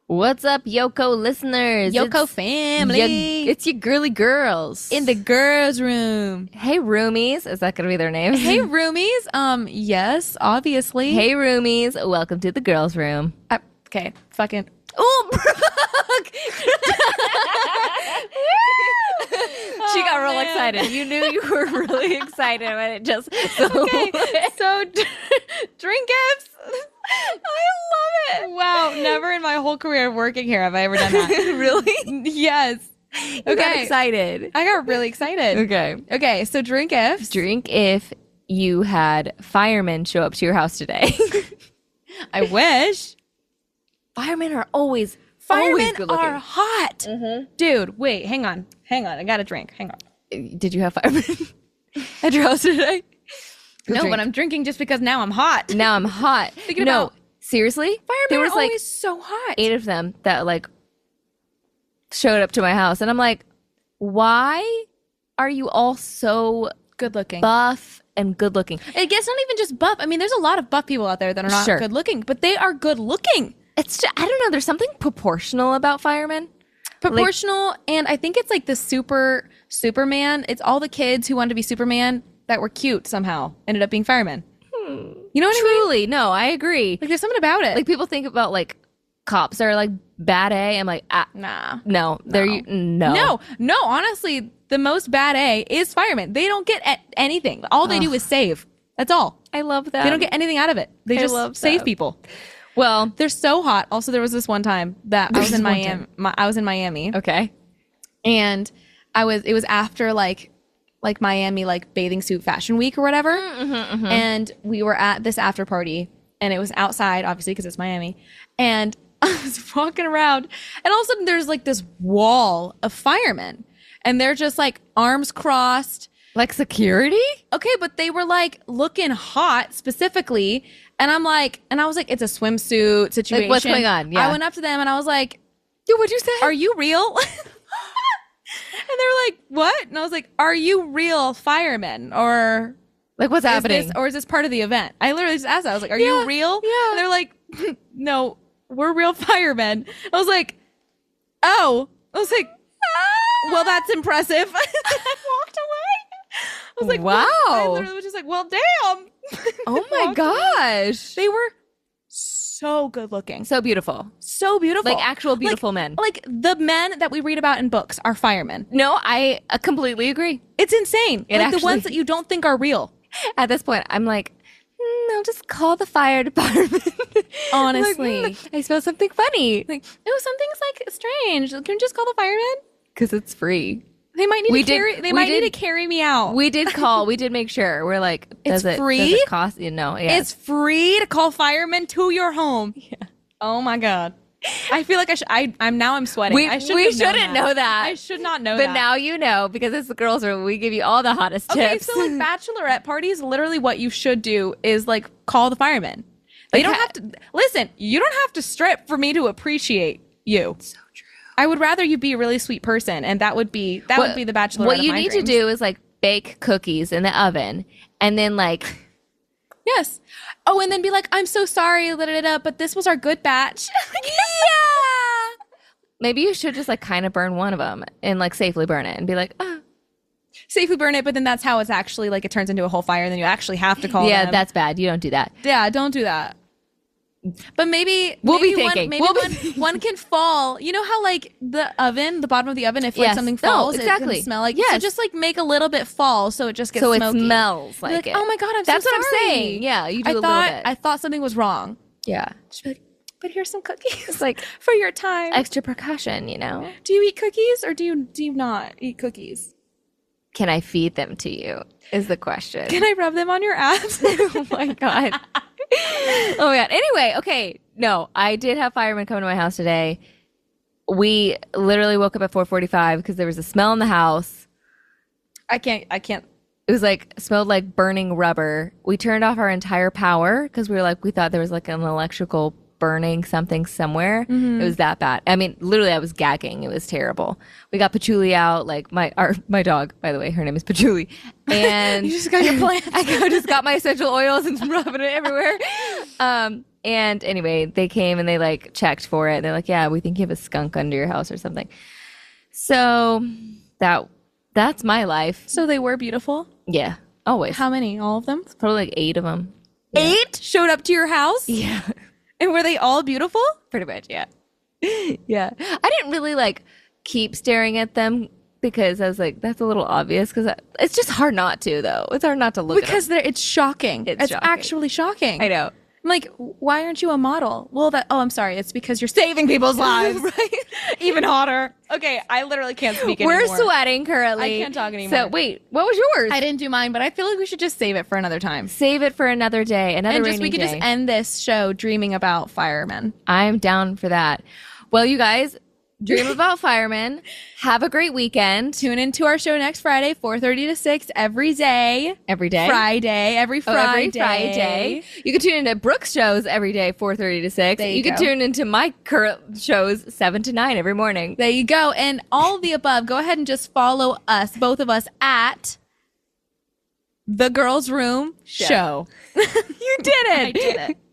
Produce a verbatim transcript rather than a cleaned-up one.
What's up, Yoko listeners? Yoko It's family. ya- it's your girly girls. In the girls' room. Hey, roomies. Is that going to be their names? Hey, roomies. Um, yes, obviously. Hey, roomies. Welcome to the girls' room. Uh, okay, fucking. Oh, Brooke! She got real man. excited. You knew you were really excited when it just. Okay, so drink gifts. I love it. Wow, never in my whole career of working here have I ever done that. Really? Yes. You Okay. got excited. I got really excited. Okay. Okay, so drink gifts. Drink if you had firemen show up to your house today. I wish. Firemen are always Firemen good looking. are hot. Dude, wait, hang on. Hang on. I got a drink. Hang on. Did you have firemen at your house today? No, drink. but I'm drinking just because now I'm hot. Now I'm hot. Thinking no, about- seriously, Firemen there was are like always so hot. eight of them that like showed up to my house, and I'm like, why are you all so Good looking. buff and good looking? I guess not even just buff. I mean, there's a lot of buff people out there that are not Sure. good looking, but they are good looking. It's just, I don't know. There's something proportional about firemen. Proportional, and I think it's like the super Superman. It's all the kids who wanted to be Superman that were cute somehow ended up being firemen. You know what I mean? Truly, no, I agree. Like there's something about it. Like people think about like cops are like bad A. I'm like, ah, nah. no, they're No. no, No, no, honestly, the most bad A is firemen. They don't get a- anything. All they do is save. That's all. I love that. They don't get anything out of it. They I just love save that. people. well. They're so hot. Also, there was this one time that I was There's in one Miami. time. My, I was in Miami, Okay. and I was. It was after like, like Miami like bathing suit fashion week or whatever, and we were at this after party, and it was outside, obviously because it's Miami, and I was walking around, and all of a sudden there's like this wall of firemen, and they're just like arms crossed. Like security? Okay, but they were like looking hot specifically. And I'm like, and I was like, it's a swimsuit situation. what's going on? Yeah. I went up to them and I was like, Yo, what'd you say? are you real? And they were like, what? And I was like, are you real firemen? Or like what's is happening? this, or is this part of the event? I literally just asked that. I was like, are Yeah, you real? yeah. And they're like, no, we're real firemen. I was like, oh. I was like, well, that's impressive. I walked away. I was like, Wow. well, I literally was just like, well, damn. Oh my Walked away. gosh. They were so good looking. So, So beautiful. so beautiful. Like actual beautiful Like- men. Like the men that we read about in books are firemen. No, I uh, completely agree. It's insane. It like the actually- ones that you don't think are real. At this point, I'm like, mm, no, just call the fire department. Honestly. Like, mm, I smell something funny. Like, oh, something's like strange. Can you just call the firemen? Because it's free. They might need We to did- carry. They we might did- need to carry me out. We did call. We did make sure. We're like, does It's it, free? Does it cost you? No, yeah. It's free to call firemen to your home. Yeah. Oh my god. I feel like I should. I, I'm now. I'm sweating. We- I shouldn't we have known shouldn't know that. I should not know but that. now you know because it's the girls' room. We give you all the hottest Okay, tips. so like bachelorette parties, literally what you should do is like call the firemen. They Like, don't ha- have to listen. You don't have to strip for me to appreciate you. So true. I would rather you be a really sweet person, and that would be that What- would be the bachelorette. What of you my need dreams. to do is like bake cookies in the oven, and then like yes. Oh, and then be like, I'm so sorry, da, da, da, but this was our good batch. yeah. Maybe you should just like kind of burn one of them and like safely burn it and be like, oh. Safely burn it, but then that's how it's actually like it turns into a whole fire, and then you actually have to call yeah, them. that's bad. You don't do that. Yeah, don't do that. But maybe We'll be maybe thinking. One, maybe We'll be one, thinking. one can fall. You know how like the oven, the bottom of the oven, if like Yes. something No, falls, it exactly. can smell like. Yes. So just like make a little bit fall, so it just gets So it smoky. smells Be like, like, it. oh my god, I'm That's so what I'm sorry. saying. Yeah, you do I a little thought bit. I thought something was wrong. Yeah, Just be like, but here's some cookies. it's like for your time. extra precaution. You know, do you eat cookies or do you do you not eat cookies? can I feed them to you? Is the question. Can I rub them on your abs? oh my god. oh my god. Anyway, okay. No, I did have firemen come to my house today. We literally woke up at four forty-five because there was a smell in the house. I can't. I can't. It was like smelled like burning rubber. We turned off our entire power because we were like we thought there was like an electrical burning something somewhere. It was that bad. I mean, literally, I was gagging. It was terrible. We got Patchouli out. Like my our my dog, by the way, her name is Patchouli, and You just got your plants. I go- just got my essential oils and rubbing it everywhere. Um, And anyway, they came and they like checked for it. They're like, yeah, we think you have a skunk under your house or something. So that that's my life. So they were beautiful? Yeah, always. How many? All of them? Probably like eight of them. Yeah. Eight showed up to your house? Yeah. And were they all beautiful? Pretty much, yeah. Yeah. I didn't really like keep staring at them because I was like, that's a little obvious because it's just hard not to, though. It's hard not to look because at them. It's shocking. It's, it's shocking. actually shocking. I know. I'm like, why aren't you a model? Well, that, oh, I'm sorry. It's because you're saving people's lives. Right? Even hotter. Okay, I literally can't speak We're anymore. sweating currently. I can't talk anymore. So, wait, what was yours? I didn't do mine, but I feel like we should just save it for another time. Save it for another day, another and rainy just we could day. just end this show dreaming about firemen. I'm down for that. Well, you guys, dream about firemen. Have a great weekend. Tune into our show next Friday, four thirty to six every day. Every day? Friday. Every Oh, Friday. every Friday. You can tune into Brooke's shows every day, four thirty to six. There you you can go. tune into my current shows, seven to nine every morning. There you go. And all of the above, go ahead and just follow us, both of us, at The Girls Room Show. You did it. I did it.